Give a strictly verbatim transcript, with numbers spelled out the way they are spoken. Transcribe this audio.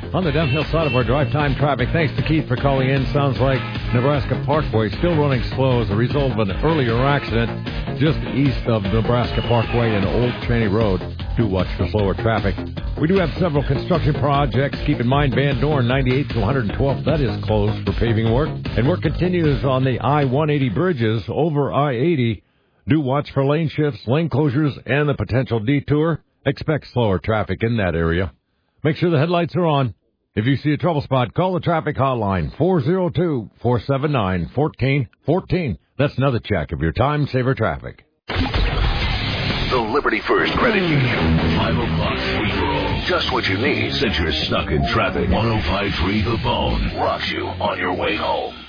On the downhill side of our drive time traffic, thanks to Keith for calling in. Sounds like Nebraska Parkway still running slow as a result of an earlier accident just east of Nebraska Parkway and Old Cheney Road. Do watch for slower traffic. We do have several construction projects. Keep in mind, Van Dorn, ninety-eighth to one hundred twelfth, that is closed for paving work. And work continues on the I one eighty bridges over I eighty. Do watch for lane shifts, lane closures, and the potential detour. Expect slower traffic in that area. Make sure the headlights are on. If you see a trouble spot, call the traffic hotline, four oh two, four seven nine, one four one four. That's another check of your time-saver traffic. The Liberty First Credit Union. five o'clock free-for-all. Just what you need since you're stuck in traffic. one oh five point three The Bone rocks you on your way home.